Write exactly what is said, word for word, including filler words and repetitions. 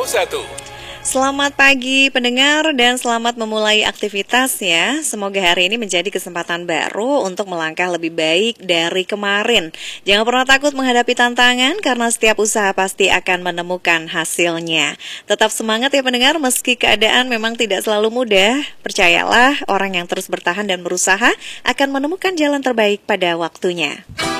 satu. Selamat pagi pendengar dan selamat memulai aktivitas ya. Semoga hari ini menjadi kesempatan baru untuk melangkah lebih baik dari kemarin. Jangan pernah takut menghadapi tantangan karena setiap usaha pasti akan menemukan hasilnya. Tetap semangat ya pendengar, meski keadaan memang tidak selalu mudah. Percayalah, orang yang terus bertahan dan berusaha akan menemukan jalan terbaik pada waktunya.